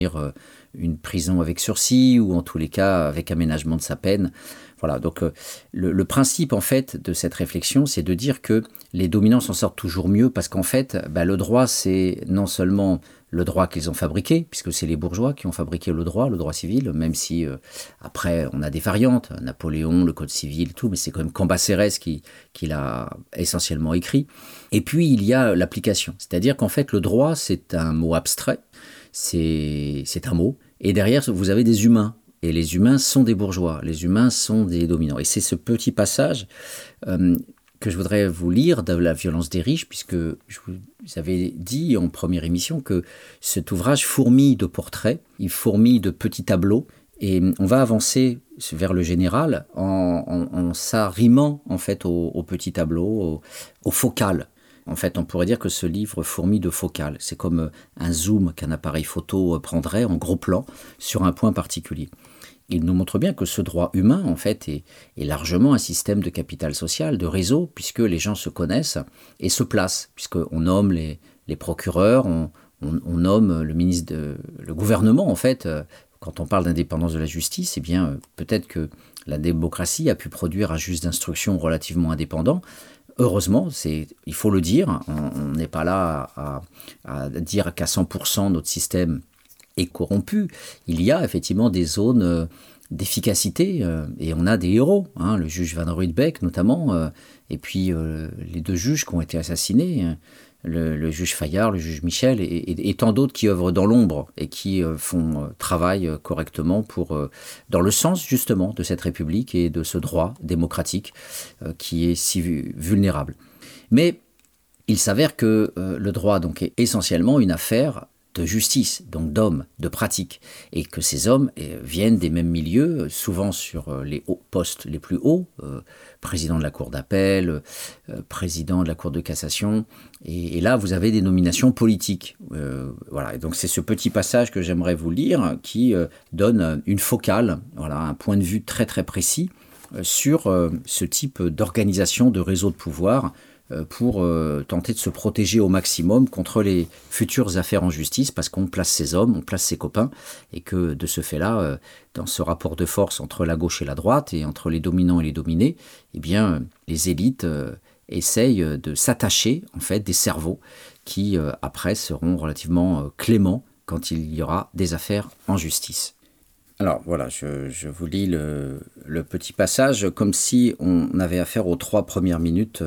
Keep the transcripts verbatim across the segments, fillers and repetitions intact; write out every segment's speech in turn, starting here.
euh, une prison avec sursis ou en tous les cas avec aménagement de sa peine. Voilà, donc euh, le, le principe en fait de cette réflexion, c'est de dire que les dominants s'en sortent toujours mieux parce qu'en fait, bah, le droit, c'est non seulement le droit qu'ils ont fabriqué, puisque c'est les bourgeois qui ont fabriqué le droit, le droit civil, même si euh, après on a des variantes, Napoléon, le code civil, tout, mais c'est quand même Cambacérès qui, qui l'a essentiellement écrit. Et puis il y a l'application, c'est-à-dire qu'en fait le droit c'est un mot abstrait, c'est, c'est un mot, et derrière vous avez des humains. Et les humains sont des bourgeois, les humains sont des dominants. Et c'est ce petit passage euh, que je voudrais vous lire de La violence des riches, puisque je vous avais dit en première émission que cet ouvrage fourmille de portraits, il fourmille de petits tableaux, et on va avancer vers le général en, en, en s'arrimant en fait aux, aux petits tableaux, aux, aux focales. En fait, on pourrait dire que ce livre fourmille de focales. C'est comme un zoom qu'un appareil photo prendrait en gros plan sur un point particulier. Il nous montre bien que ce droit humain, en fait, est, est largement un système de capital social, de réseau, puisque les gens se connaissent et se placent, puisqu'on nomme les, les procureurs, on, on, on nomme le ministre, de, le gouvernement, en fait. Quand on parle d'indépendance de la justice, eh bien, peut-être que la démocratie a pu produire un juge d'instruction relativement indépendant. Heureusement, c'est, il faut le dire, on n'est pas là à, à dire qu'à cent pour cent notre système est corrompu. Il y a effectivement des zones euh, d'efficacité euh, et on a des héros, hein, le juge Van Ruytbeck notamment, euh, et puis euh, les deux juges qui ont été assassinés, hein, le, le juge Fayard, le juge Michel et, et, et tant d'autres qui œuvrent dans l'ombre et qui euh, font euh, travail euh, correctement pour, euh, dans le sens justement de cette République et de ce droit démocratique euh, qui est si vulnérable. Mais il s'avère que euh, le droit donc, est essentiellement une affaire de justice, donc d'hommes, de pratique, et que ces hommes eh, viennent des mêmes milieux, souvent sur les hauts postes les plus hauts, euh, président de la Cour d'appel, euh, président de la Cour de cassation, et, et là vous avez des nominations politiques. Euh, voilà, et donc c'est ce petit passage que j'aimerais vous lire qui euh, donne une focale, voilà, un point de vue très très précis euh, sur euh, ce type d'organisation de réseau de pouvoir pour euh, tenter de se protéger au maximum contre les futures affaires en justice, parce qu'on place ses hommes, on place ses copains, et que de ce fait-là, euh, dans ce rapport de force entre la gauche et la droite, et entre les dominants et les dominés, eh bien, les élites euh, essayent de s'attacher, en fait, des cerveaux qui, euh, après, seront relativement euh, cléments quand il y aura des affaires en justice. Alors voilà, je, je vous lis le, le petit passage, comme si on avait affaire aux trois premières minutes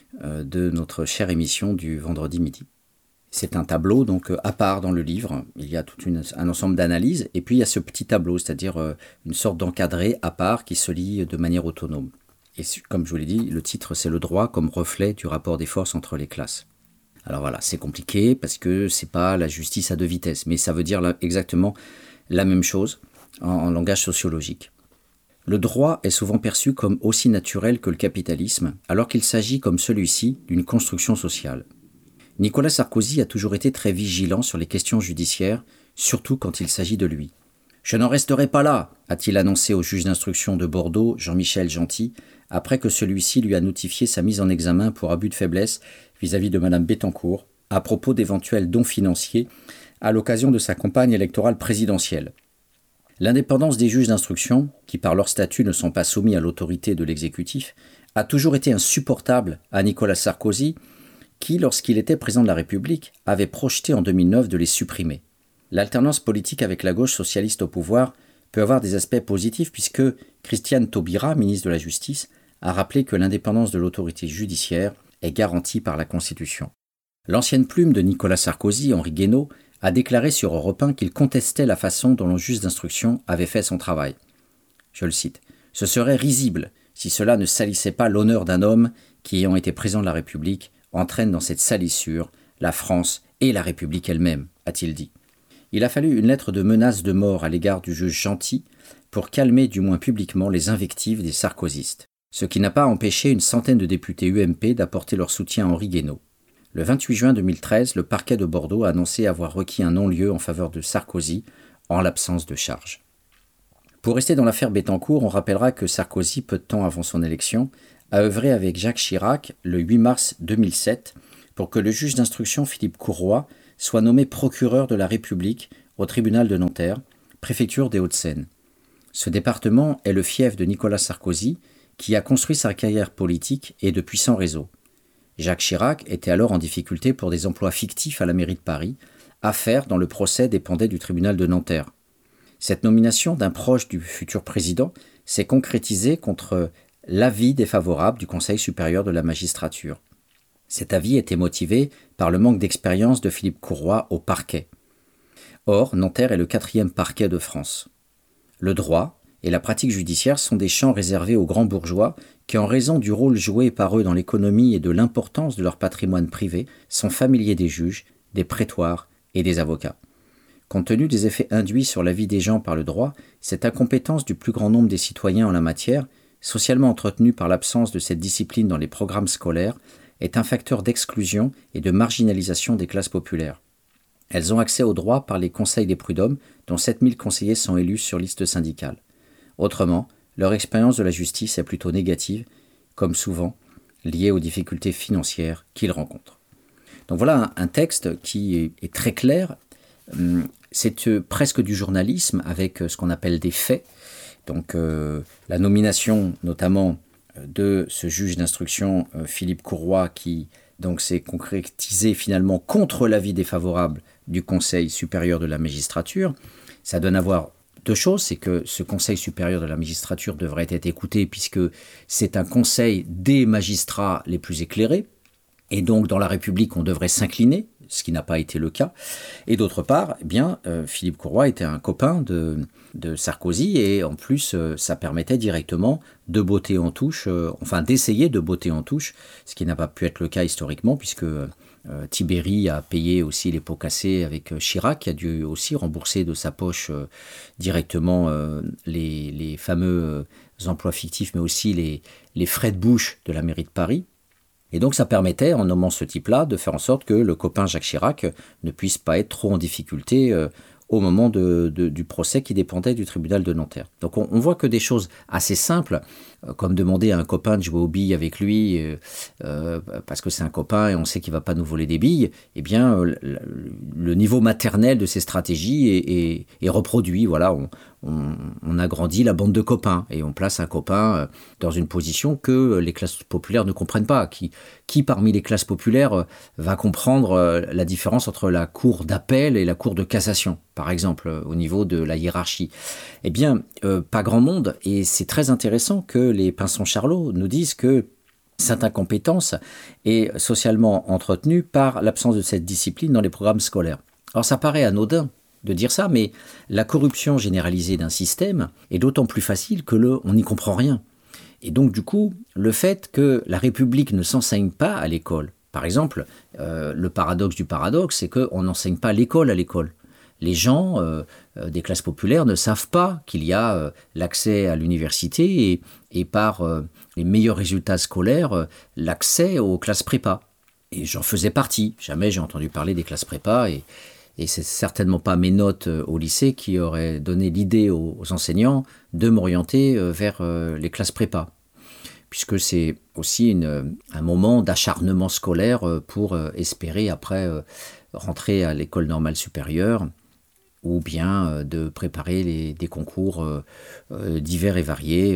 de notre chère émission du vendredi midi. C'est un tableau donc à part dans le livre, il y a tout une, un ensemble d'analyses, et puis il y a ce petit tableau, c'est-à-dire une sorte d'encadré à part qui se lit de manière autonome. Et comme je vous l'ai dit, le titre c'est le droit comme reflet du rapport des forces entre les classes. Alors voilà, c'est compliqué parce que c'est pas la justice à deux vitesses, mais ça veut dire là, exactement la même chose en, en langage sociologique. Le droit est souvent perçu comme aussi naturel que le capitalisme, alors qu'il s'agit, comme celui-ci, d'une construction sociale. Nicolas Sarkozy a toujours été très vigilant sur les questions judiciaires, surtout quand il s'agit de lui. « Je n'en resterai pas là », a-t-il annoncé au juge d'instruction de Bordeaux, Jean-Michel Gentil, après que celui-ci lui a notifié sa mise en examen pour abus de faiblesse vis-à-vis de Madame Bettencourt, à propos d'éventuels dons financiers à l'occasion de sa campagne électorale présidentielle. L'indépendance des juges d'instruction, qui par leur statut ne sont pas soumis à l'autorité de l'exécutif, a toujours été insupportable à Nicolas Sarkozy, qui, lorsqu'il était président de la République, avait projeté en deux mille neuf de les supprimer. L'alternance politique avec la gauche socialiste au pouvoir peut avoir des aspects positifs puisque Christiane Taubira, ministre de la Justice, a rappelé que l'indépendance de l'autorité judiciaire est garantie par la Constitution. L'ancienne plume de Nicolas Sarkozy, Henri Guénaud, a déclaré sur Europe un qu'il contestait la façon dont le juge d'instruction avait fait son travail. Je le cite. « Ce serait risible si cela ne salissait pas l'honneur d'un homme qui, ayant été président de la République, entraîne dans cette salissure la France et la République elle-même, a-t-il dit. Il a fallu une lettre de menace de mort à l'égard du juge Gentil pour calmer du moins publiquement les invectives des sarkozystes, ce qui n'a pas empêché une centaine de députés U M P d'apporter leur soutien à Henri Guénaud. Le vingt-huit juin deux mille treize, le parquet de Bordeaux a annoncé avoir requis un non-lieu en faveur de Sarkozy en l'absence de charge. Pour rester dans l'affaire Bettencourt, on rappellera que Sarkozy, peu de temps avant son élection, a œuvré avec Jacques Chirac le huit mars deux mille sept pour que le juge d'instruction Philippe Courroy soit nommé procureur de la République au tribunal de Nanterre, préfecture des Hauts-de-Seine. Ce département est le fief de Nicolas Sarkozy, qui a construit sa carrière politique et de puissants réseaux. Jacques Chirac était alors en difficulté pour des emplois fictifs à la mairie de Paris, affaire dont le procès dépendait du tribunal de Nanterre. Cette nomination d'un proche du futur président s'est concrétisée contre l'avis défavorable du Conseil supérieur de la magistrature. Cet avis était motivé par le manque d'expérience de Philippe Courroy au parquet. Or, Nanterre est le quatrième parquet de France. Le droit et la pratique judiciaire sont des champs réservés aux grands bourgeois qui, en raison du rôle joué par eux dans l'économie et de l'importance de leur patrimoine privé, sont familiers des juges, des prétoires et des avocats. Compte tenu des effets induits sur la vie des gens par le droit, cette incompétence du plus grand nombre des citoyens en la matière, socialement entretenue par l'absence de cette discipline dans les programmes scolaires, est un facteur d'exclusion et de marginalisation des classes populaires. Elles ont accès au droit par les conseils des prud'hommes, dont sept mille conseillers sont élus sur liste syndicale. Autrement, leur expérience de la justice est plutôt négative, comme souvent liée aux difficultés financières qu'ils rencontrent. Donc voilà un texte qui est très clair. C'est presque du journalisme avec ce qu'on appelle des faits. Donc euh, la nomination notamment de ce juge d'instruction euh, Philippe Courroy qui donc s'est concrétisé finalement contre l'avis défavorable du Conseil supérieur de la magistrature. Ça donne à voir deux choses, c'est que ce Conseil supérieur de la magistrature devrait être écouté puisque c'est un conseil des magistrats les plus éclairés et donc dans la République on devrait s'incliner, ce qui n'a pas été le cas. Et d'autre part, eh bien, euh, Philippe Courroy était un copain de, de Sarkozy et en plus, euh, ça permettait directement de botter en touche, euh, enfin d'essayer de botter en touche, ce qui n'a pas pu être le cas historiquement puisque euh, Tibéri a payé aussi les pots cassés avec Chirac, qui a dû aussi rembourser de sa poche euh, directement euh, les, les fameux euh, emplois fictifs, mais aussi les, les frais de bouche de la mairie de Paris. Et donc ça permettait, en nommant ce type-là, de faire en sorte que le copain Jacques Chirac ne puisse pas être trop en difficulté euh, au moment de, de, du procès qui dépendait du tribunal de Nanterre. Donc on, on voit que des choses assez simples, euh, comme demander à un copain de jouer aux billes avec lui, euh, euh, parce que c'est un copain et on sait qu'il ne va pas nous voler des billes, eh bien euh, le, le niveau maternel de ces stratégies est, est, est reproduit. Voilà, on, on, on agrandit la bande de copains et on place un copain dans une position que les classes populaires ne comprennent pas. Qui, qui parmi les classes populaires va comprendre la différence entre la cour d'appel et la cour de cassation, par exemple, au niveau de la hiérarchie? Eh bien, euh, pas grand monde, et c'est très intéressant que les Pinson-Charlot nous disent que cette incompétence est socialement entretenue par l'absence de cette discipline dans les programmes scolaires. Alors ça paraît anodin de dire ça, mais la corruption généralisée d'un système est d'autant plus facile que le, on n'y comprend rien. Et donc du coup, le fait que la République ne s'enseigne pas à l'école, par exemple, euh, le paradoxe du paradoxe, c'est qu'on n'enseigne pas l'école à l'école. Les gens euh, euh, des classes populaires ne savent pas qu'il y a euh, l'accès à l'université et, et par euh, les meilleurs résultats scolaires, euh, l'accès aux classes prépa. Et j'en faisais partie. Jamais j'ai entendu parler des classes prépa et Et c'est certainement pas mes notes au lycée qui auraient donné l'idée aux, aux enseignants de m'orienter vers les classes prépa. Puisque c'est aussi une, un moment d'acharnement scolaire pour espérer après rentrer à l'école normale supérieure ou bien de préparer les, des concours divers et variés.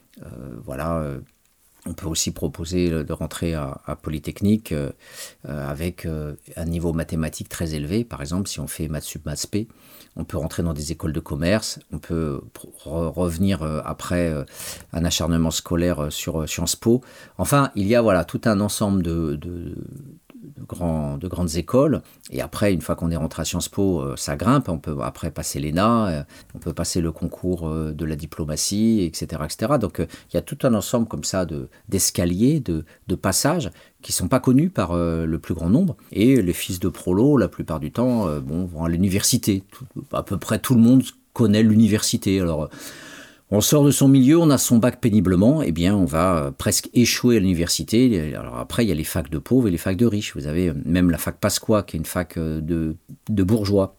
Voilà. On peut aussi proposer de rentrer à, à Polytechnique euh, avec euh, un niveau mathématique très élevé. Par exemple, si on fait maths sup, maths spé, on peut rentrer dans des écoles de commerce. On peut re- revenir euh, après euh, un acharnement scolaire sur euh, Sciences Po. Enfin, il y a voilà tout un ensemble de, de, de, grands, de grandes écoles. Et après, une fois qu'on est rentré à Sciences Po, euh, ça grimpe. On peut après passer l'E N A, euh, on peut passer le concours euh, de la diplomatie, et cetera, et cetera. Donc, euh, il y a tout un ensemble comme ça de d'escaliers, de, de passages qui ne sont pas connus par euh, le plus grand nombre. Et les fils de prolos, la plupart du temps, euh, bon, vont à l'université. Tout, à peu près tout le monde connaît l'université. Alors, on sort de son milieu, on a son bac péniblement, eh bien, on va euh, presque échouer à l'université. Alors après, il y a les facs de pauvres et les facs de riches. Vous avez même la fac Pasqua, qui est une fac euh, de, de bourgeois.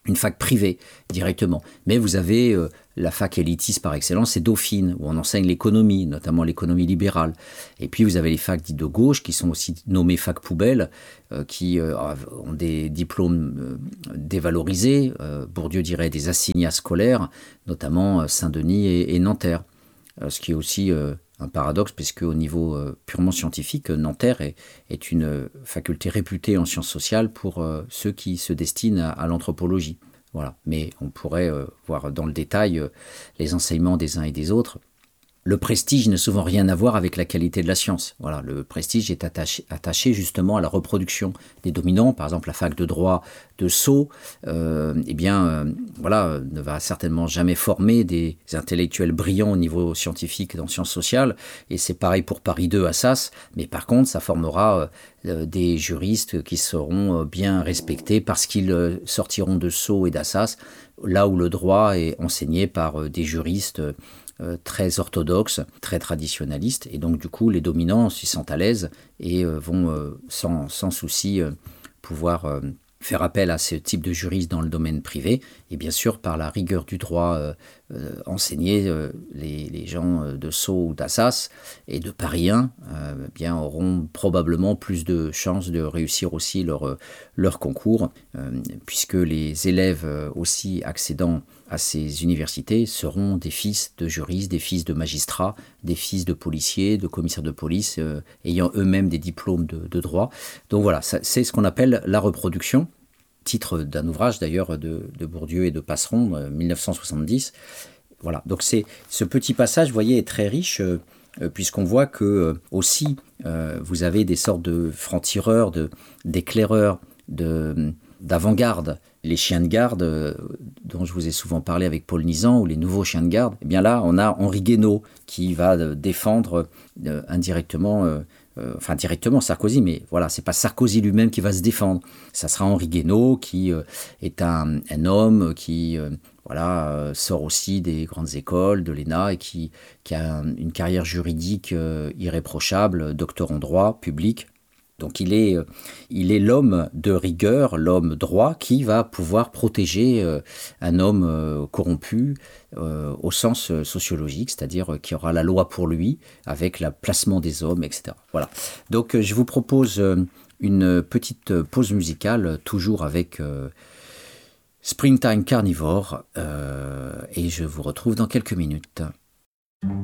une fac privée directement. Mais vous avez euh, la fac élitiste par excellence, c'est Dauphine, où on enseigne l'économie, notamment l'économie libérale. Et puis vous avez les facs dites de gauche, qui sont aussi nommées fac poubelles, euh, qui euh, ont des diplômes euh, dévalorisés, euh, Bourdieu dirait des assignats scolaires, notamment euh, Saint-Denis et, et Nanterre. Euh, ce qui est aussi euh, un paradoxe, puisque au niveau euh, purement scientifique, Nanterre est, est une euh, faculté réputée en sciences sociales pour euh, ceux qui se destinent à, à l'anthropologie. Voilà. Mais on pourrait euh, voir dans le détail euh, les enseignements des uns et des autres. Le prestige n'a souvent rien à voir avec la qualité de la science. Voilà, le prestige est attaché, attaché justement à la reproduction des dominants. Par exemple, la fac de droit de Sceaux, euh, eh bien, euh, voilà, ne va certainement jamais former des intellectuels brillants au niveau scientifique dans sciences sociales. Et c'est pareil pour Paris deux, Assas. Mais par contre, ça formera euh, des juristes qui seront bien respectés parce qu'ils euh, sortiront de Sceaux et d'Assas, là où le droit est enseigné par euh, des juristes euh, Euh, très orthodoxes, très traditionnalistes, et donc du coup les dominants s'y sentent à l'aise et euh, vont euh, sans, sans souci euh, pouvoir euh, faire appel à ce type de juriste dans le domaine privé, et bien sûr par la rigueur du droit euh, euh, enseigné, euh, les, les gens de Sceaux ou d'Assas et de Paris un euh, bien, auront probablement plus de chances de réussir aussi leur, leur concours, euh, puisque les élèves euh, aussi accédant à ces universités seront des fils de juristes, des fils de magistrats, des fils de policiers, de commissaires de police, euh, ayant eux-mêmes des diplômes de, de droit. Donc voilà, ça, c'est ce qu'on appelle la reproduction, titre d'un ouvrage d'ailleurs de, de Bourdieu et de Passeron, euh, mille neuf cent soixante-dix. Voilà, donc c'est, ce petit passage, vous voyez, est très riche, euh, euh, puisqu'on voit que euh, aussi, euh, vous avez des sortes de francs-tireurs, de, d'éclaireurs, de, d'avant-garde. Les chiens de garde, euh, dont je vous ai souvent parlé avec Paul Nizan, ou les nouveaux chiens de garde, eh bien là, on a Henri Guénaud qui va euh, défendre euh, indirectement, euh, euh, enfin directement Sarkozy, mais voilà, c'est pas Sarkozy lui-même qui va se défendre. Ça sera Henri Guénaud qui euh, est un, un homme qui euh, voilà, euh, sort aussi des grandes écoles, de l'E N A, et qui, qui a une carrière juridique euh, irréprochable, docteur en droit public. Donc il est, il est l'homme de rigueur, l'homme droit, qui va pouvoir protéger euh, un homme euh, corrompu euh, au sens sociologique, c'est-à-dire qui aura la loi pour lui, avec le placement des hommes, et cetera. Voilà. Donc je vous propose une petite pause musicale, toujours avec euh, Springtime Carnivore, euh, et je vous retrouve dans quelques minutes.